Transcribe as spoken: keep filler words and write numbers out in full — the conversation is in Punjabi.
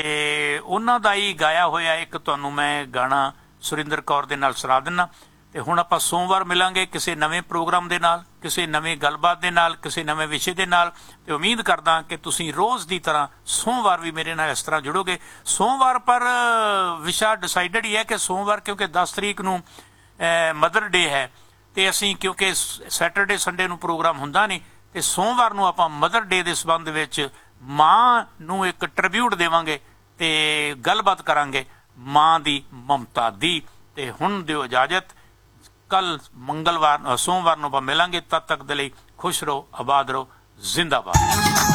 ਤੇ ਉਹਨਾਂ ਦਾ ਹੀ ਗਾਇਆ ਹੋਇਆ ਇੱਕ ਤੁਹਾਨੂੰ ਮੈਂ ਗਾਣਾ ਸੁਰਿੰਦਰ ਕੌਰ ਦੇ ਨਾਲ ਸੁਣਾ ਦਿੰਦਾ। ਤੇ ਹੁਣ ਆਪਾਂ ਸੋਮਵਾਰ ਮਿਲਾਂਗੇ ਕਿਸੇ ਨਵੇਂ ਪ੍ਰੋਗਰਾਮ ਦੇ ਨਾਲ, ਕਿਸੇ ਨਵੇਂ ਗੱਲਬਾਤ ਦੇ ਨਾਲ, ਕਿਸੇ ਨਵੇਂ ਵਿਸ਼ੇ ਦੇ ਨਾਲ। ਤੇ ਉਮੀਦ ਕਰਦਾ ਕਿ ਤੁਸੀਂ ਰੋਜ਼ ਦੀ ਤਰ੍ਹਾਂ ਸੋਮਵਾਰ ਵੀ ਮੇਰੇ ਨਾਲ ਇਸ ਤਰ੍ਹਾਂ ਜੁੜੋਗੇ। ਸੋਮਵਾਰ ਪਰ ਵਿਸ਼ਾ ਡਿਸਾਈਡਡ ਹੀ ਹੈ ਕਿ ਸੋਮਵਾਰ, ਕਿਉਂਕਿ ਦਸ ਤਰੀਕ ਨੂੰ ਮਦਰ ਡੇ ਹੈ ਤੇ ਅਸੀਂ ਕਿਉਂਕਿ ਸੈਟਰਡੇ ਸੰਡੇ ਨੂੰ ਪ੍ਰੋਗਰਾਮ ਹੁੰਦਾ ਨਹੀਂ, ਤੇ ਸੋਮਵਾਰ ਨੂੰ ਆਪਾਂ ਮਦਰ ਡੇ ਦੇ ਸੰਬੰਧ ਵਿੱਚ ਮਾਂ ਨੂੰ ਇੱਕ ਟ੍ਰਿਬਿਊਟ ਦੇਵਾਂਗੇ ਤੇ ਗੱਲਬਾਤ ਕਰਾਂਗੇ ਮਾਂ ਦੀ ਮਮਤਾ ਦੀ। ਤੇ ਹੁਣ ਦਿਓ ਇਜਾਜ਼ਤ, ਕੱਲ ਮੰਗਲਵਾਰ ਸੋਮਵਾਰ ਨੂੰ ਆਪਾਂ ਮਿਲਾਂਗੇ। ਤਦ ਤੱਕ ਦੇ ਲਈ ਖੁਸ਼ ਰਹੋ, ਆਬਾਦ ਰਹੋ, ਜ਼ਿੰਦਾਬਾਦ।